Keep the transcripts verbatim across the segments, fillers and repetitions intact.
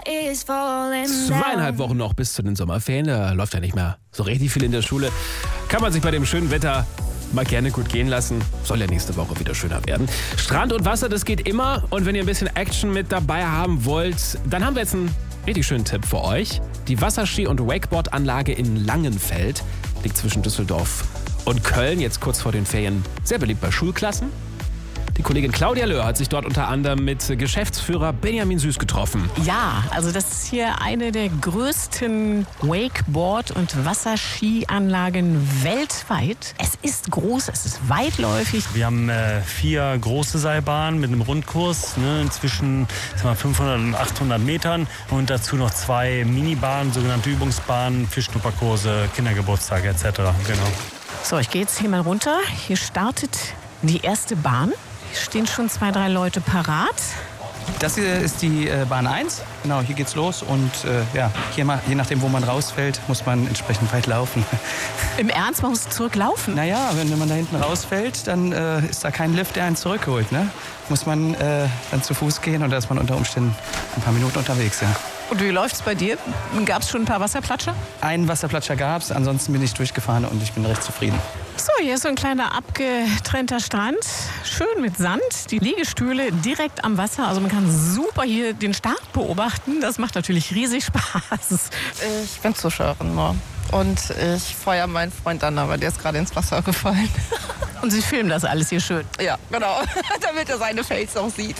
Zweieinhalb Wochen noch bis zu den Sommerferien. Da läuft ja nicht mehr so richtig viel in der Schule. Kann man sich bei dem schönen Wetter mal gerne gut gehen lassen. Soll ja nächste Woche wieder schöner werden. Strand und Wasser, das geht immer. Und wenn ihr ein bisschen Action mit dabei haben wollt, dann haben wir jetzt einen richtig schönen Tipp für euch. Die Wasserski- und Wakeboard-Anlage in Langenfeld liegt zwischen Düsseldorf und Köln. Jetzt kurz vor den Ferien sehr beliebt bei Schulklassen. Die Kollegin Claudia Löhr hat sich dort unter anderem mit Geschäftsführer Benjamin Süß getroffen. Ja, also das ist hier eine der größten Wakeboard- und Wasserskianlagen weltweit. Es ist groß, es ist weitläufig. Wir haben äh, vier große Seilbahnen mit einem Rundkurs, ne, inzwischen fünfhundert und achthundert Metern und dazu noch zwei Minibahnen, sogenannte Übungsbahnen für Schnupperkurse, Kindergeburtstage et cetera. Genau. So, ich gehe jetzt hier mal runter. Hier startet die erste Bahn. Hier stehen schon zwei, drei Leute parat. Das hier ist die äh, Bahn eins. Genau, hier geht's los. Und äh, ja, hier mal, je nachdem, wo man rausfällt, muss man entsprechend weit laufen. Im Ernst, man muss zurücklaufen? Naja, wenn, wenn man da hinten rausfällt, dann äh, ist da kein Lift, der einen zurückholt. Ne? Muss man äh, dann zu Fuß gehen und da ist man unter Umständen ein paar Minuten unterwegs. Ja. Und wie läuft's bei dir? Gab es schon ein paar Wasserplatscher? Einen Wasserplatscher gab's, ansonsten bin ich durchgefahren und ich bin recht zufrieden. So, hier ist so ein kleiner abgetrennter Strand. Schön mit Sand. Die Liegestühle direkt am Wasser. Also man kann super hier den Start beobachten. Das macht natürlich riesig Spaß. Ich bin Zuschauerin nur. Und ich feuer meinen Freund an, aber der ist gerade ins Wasser gefallen. Und Sie filmen das alles hier schön? Ja, genau. Damit er seine Face auch sieht.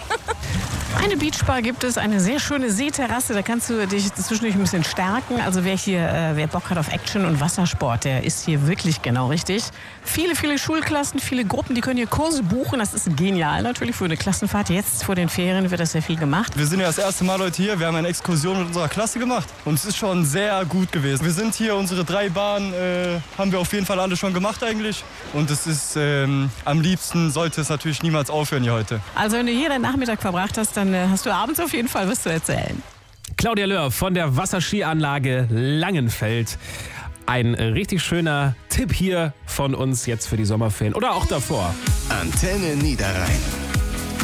Eine Beachbar gibt es, eine sehr schöne Seeterrasse. Da kannst du dich zwischendurch ein bisschen stärken. Also wer hier, äh, wer Bock hat auf Action und Wassersport, der ist hier wirklich genau richtig. Viele, viele Schulklassen, viele Gruppen, die können hier Kurse buchen. Das ist genial natürlich für eine Klassenfahrt. Jetzt vor den Ferien wird das sehr viel gemacht. Wir sind ja das erste Mal heute hier. Wir haben eine Exkursion mit unserer Klasse gemacht und es ist schon sehr gut gewesen. Wir sind hier, unsere drei Bahnen äh, haben wir auf jeden Fall alle schon gemacht eigentlich. Und es ist ähm, am liebsten sollte es natürlich niemals aufhören hier heute. Also wenn du hier deinen Nachmittag verbracht hast, dann äh, hast du abends auf jeden Fall was zu erzählen. Claudia Löhr von der Wasserskianlage Langenfeld. Ein richtig schöner Tipp hier von uns jetzt für die Sommerferien oder auch davor. Antenne Niederrhein.